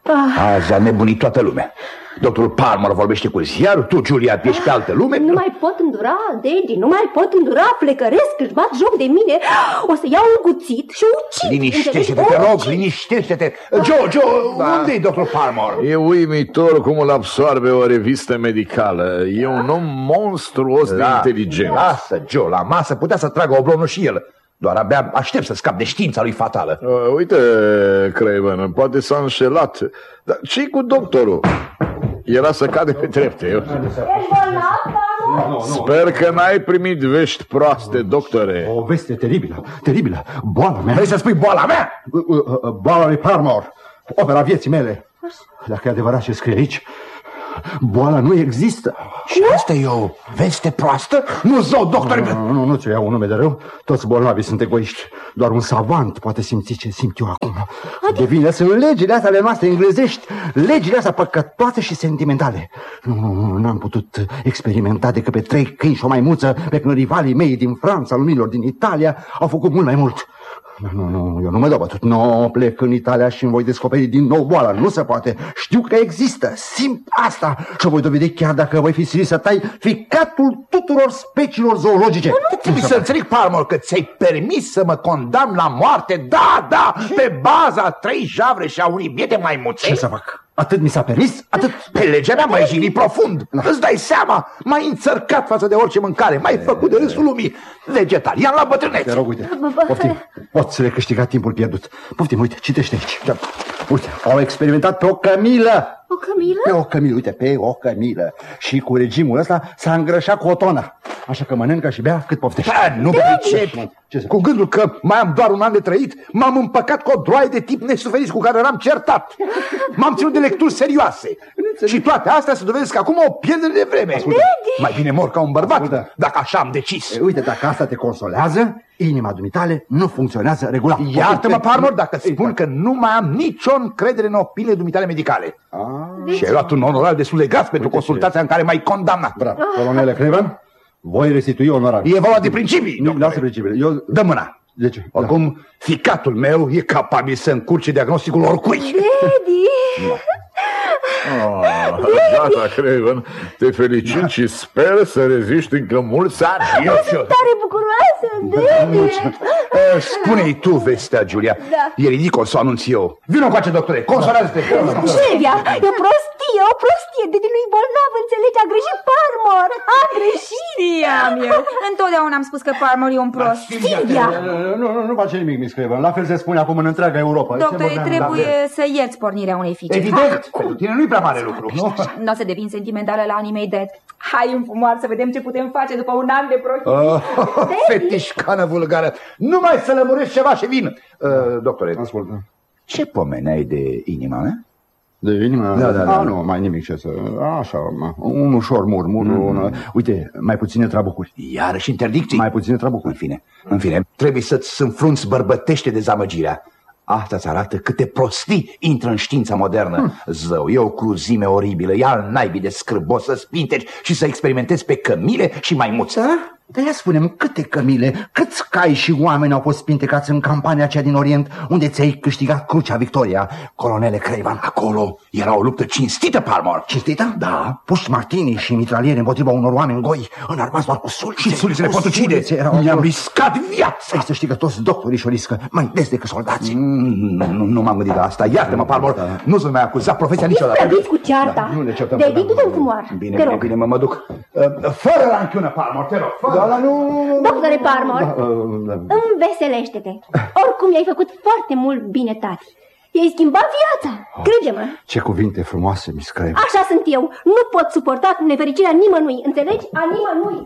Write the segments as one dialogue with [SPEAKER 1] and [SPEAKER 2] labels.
[SPEAKER 1] Azi a nebunit toată lumea. Doctorul Palmer vorbește cu ziarul, tu, Julia, ești pe altă lume.
[SPEAKER 2] Nu mai pot îndura, Daddy, nu mai pot îndura, plecăresc, își bat joc de mine. O să iau un cuțit și ucid.
[SPEAKER 1] Liniștește-te, te rog, liniștește-te. Joe, unde-i doctor Palmer?
[SPEAKER 3] E uimitor cum îl absorbe o revistă medicală. E un om monstruos de inteligent.
[SPEAKER 1] Lasă, Joe, la masă putea să tragă oblonul și el. Doar abia aștept să scap de știința lui fatală.
[SPEAKER 3] Uite, Craven, poate s-a înșelat. Dar ce-i cu doctorul? Era să cade pe trepte. Sper că n-ai primit vești proaste, doctore.
[SPEAKER 4] O veste teribilă. Boala mea.
[SPEAKER 1] Vrei să spui boala mea?
[SPEAKER 4] Boala lui Palmer, opera vieții mele. Dacă e adevărat ce scrie aici, boala nu există.
[SPEAKER 1] Și asta e o veste proastă? Nu, zău, doctor.
[SPEAKER 4] Nu ți-o iau un nume de rău. Toți bolnavii sunt egoiști. Doar un savant poate simți ce simt eu acum. De vină sunt legile astea ale noastre englezești, legile astea păcătoase și sentimentale. N-am putut experimenta decât pe 3 câini și o maimuță, pe când rivalii mei din Franța, lumilor din Italia, au făcut mult mai mult. Nu, eu nu mă dau bătut. Nu, plec în Italia și îmi voi descoperi din nou boala. Nu se poate. Știu că există. Simt asta. Și o voi dovedi chiar dacă voi fi silit să tai ficatul tuturor speciilor zoologice.
[SPEAKER 1] Nu trebuie să înțeleg, Palmer, că ți-ai permis să mă condamn la moarte. Da, pe baza 3 javre și a unui biete maimuțe.
[SPEAKER 4] Ce să fac? Atât mi s-a permis? Atât?
[SPEAKER 1] Pe legea mea m-ai jignit profund. Îți dai seama? M-ai înțărcat față de orice mâncare. M-ai făcut de râsul lumii. Vegetarian la bătrânețe.
[SPEAKER 4] Te rog, uite. Poftim. Poți să recâștiga timpul pierdut. Poftim, uite, citește aici. Uite, au experimentat pe o cămilă.
[SPEAKER 2] O cămilă?
[SPEAKER 4] Pe o cămilă, uite, pe o cămilă. Și cu regimul ăsta s-a îngrășat cu o tonă. Așa că mănâncă și bea cât poftește.
[SPEAKER 1] Nu pricep. Cu gândul că mai am doar un an de trăit, m-am împăcat cu o droaie de tip nesuferiți cu care l-am certat. M-am ținut de lecturi serioase. Și toate astea se dovedesc acum o pierdere de vreme. Mai bine mor ca un bărbat, dacă așa am decis.
[SPEAKER 4] Uite, dacă asta te consolează, inima dumitale nu funcționează regulat.
[SPEAKER 1] Iartă-mă, Palmer, dacă spun că nu mai am nicio încredere în opiniile dumitale medicale. Și ai luat un onorar destul de gras pentru consultația în care m-ai condamnat.
[SPEAKER 4] Bravo, colonele Craven, voi restitui onorabil.
[SPEAKER 1] E vorba de principii.
[SPEAKER 4] Nu, lasă principiile.
[SPEAKER 1] Dă mâna.
[SPEAKER 4] De ce?
[SPEAKER 1] Oricum, ficatul meu e capabil să încurce diagnosticul oricui.
[SPEAKER 2] Daddy!
[SPEAKER 3] Gata, Craven, te felicit și sper să reziști încă mulți ani.
[SPEAKER 2] Eu sunt tare bucuroasă, Daddy!
[SPEAKER 1] Spune-i tu vestea, Julia. E ridicol să o anunț eu. Vino cu acea, doctore, consolează-te.
[SPEAKER 2] Silvia, e o prostie, Daddy nu-i bolnav, înțelegi, a greșit Palmer, a greșit.
[SPEAKER 5] Știam eu, întotdeauna am spus că Palmer e un prost.
[SPEAKER 2] Silvia!
[SPEAKER 4] Nu face nimic, Miss Craven, la fel se spune acum în întreaga Europa.
[SPEAKER 5] Doctore, trebuie să ierți pornirea unei fiice.
[SPEAKER 1] Evident, pentru tine nu-i prea mare lucru.
[SPEAKER 5] Nu o să devin sentimentală la Animei Dead. Hai în fumoar să vedem ce putem face după un an de prochii.
[SPEAKER 1] Fetișcană vulgară. Numai să lămurești ceva și vin. Doctore,
[SPEAKER 4] ascultă.
[SPEAKER 1] Ce pomeneai de inima mea?
[SPEAKER 4] De inimă?
[SPEAKER 1] Da.
[SPEAKER 4] Nu, mai nimic ce să... Așa, un ușor murmur, uite, mai puține trabucuri.
[SPEAKER 1] Iarăși interdicții?
[SPEAKER 4] Mai puține trabucuri.
[SPEAKER 1] În fine, trebuie să-ți înfrunți bărbătește dezamăgirea. Asta-ți arată câte prostii intră în știința modernă. Zău, e o cruzime oribilă, e al naibii de scârbos să spinteci și să experimentezi pe cămile și maimuțe.
[SPEAKER 4] Dar ia spune-mi, câte cămile, câți cai și oameni au fost spintecați în campania aceea din Orient, unde ți-ai câștigat crucea Victoria, colonele Craven?
[SPEAKER 1] Acolo era o luptă cinstită, Palmer.
[SPEAKER 4] Cinstită?
[SPEAKER 1] Da.
[SPEAKER 4] Puși martini și mitraliere împotriva unor oameni goi, înarmați doar cu sulițe.
[SPEAKER 1] Și sulițele pot ucide. Mi-am riscat viața.
[SPEAKER 4] Ai să știi că toți doctorii și-o riscă, mai des decât soldații.
[SPEAKER 1] Nu m-am gândit la asta. Iartă-mă, Palmer, nu să mai acuza profesia niciodată.
[SPEAKER 2] Dispăriți cu cearta. Daddy, du-te în fumoar.
[SPEAKER 1] Bine, mă duc. Fără ranchiună, Palmer, te rog.
[SPEAKER 2] Doctore Palmer, înveselește-te. Oricum i-ai făcut foarte mult bine, tati. I-ai schimbat viața, crede-mă.
[SPEAKER 4] Ce cuvinte frumoase, Miss Craven.
[SPEAKER 2] Așa sunt eu. Nu pot suporta nefericirea nimănui, înțelegi? A nimănui.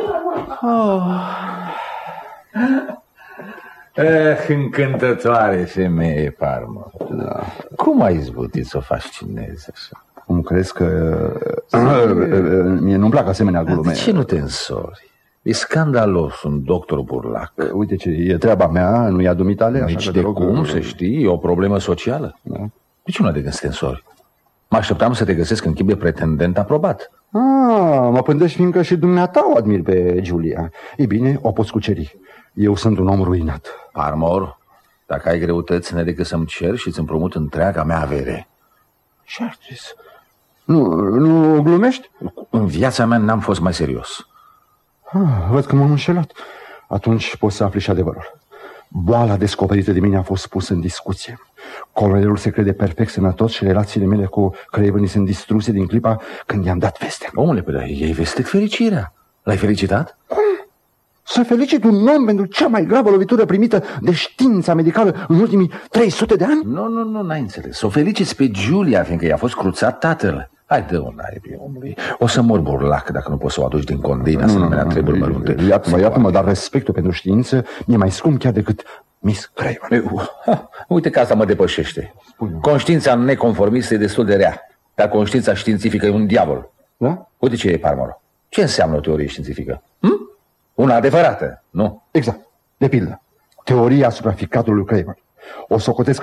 [SPEAKER 6] Încântătoare femeie, Palmer. Cum ai izbutit să o fascinezi așa?
[SPEAKER 4] Cum crezi că... Mie nu-mi plac asemenea glume.
[SPEAKER 6] De ce nu te însori? E scandalos un doctor burlac.
[SPEAKER 4] Uite ce, e treaba mea, nu e a dumitale?
[SPEAKER 6] Nici de cum, să știi, e o problemă socială. De ce nu de când să te însori? Mă așteptam să te găsesc în chip de pretendent aprobat.
[SPEAKER 4] Mă pândești fiindcă și dumneata o admir pe Julia. E bine, o poți cuceri. Eu sunt un om ruinat.
[SPEAKER 6] Palmer, dacă ai greutăți, ne decât să-mi cer și îți împrumut întreaga mea avere.
[SPEAKER 4] Chartres. Nu glumești?
[SPEAKER 6] În viața mea n-am fost mai serios.
[SPEAKER 4] Văd că m-am înșelat. Atunci poți să afli și adevărul. Boala descoperită de mine a fost pusă în discuție. Colonelul se crede perfect sănătos și relațiile mele cu Craven sunt distruse din clipa când i-am dat vestea.
[SPEAKER 6] Omule, pe ei vestit fericirea. L-ai felicitat?
[SPEAKER 4] Cum? Să felicit un om pentru cea mai gravă lovitură primită de știința medicală în ultimii 300 de ani?
[SPEAKER 6] Nu, n-ai înțeles. O feliciți pe Giulia, fiindcă i-a fost cruțat tatăl. Hai, dă-o naibii omului. O să mor burlac dacă nu poți să o aduci din Condina, asemenea treburi mărunte.
[SPEAKER 4] Iată-mă, dar respectul pentru știință e mai scump chiar decât Miss Craven.
[SPEAKER 6] Uite că asta mă depășește. Conștiința neconformistă e destul de rea, dar conștiința științifică e un diavol.
[SPEAKER 4] Da?
[SPEAKER 6] Uite ce e, Parmoro. Ce înseamnă o teorie științifică? Una adevărată, nu?
[SPEAKER 4] Exact. De pildă, teoria asupra ficatului Craven. O socotesc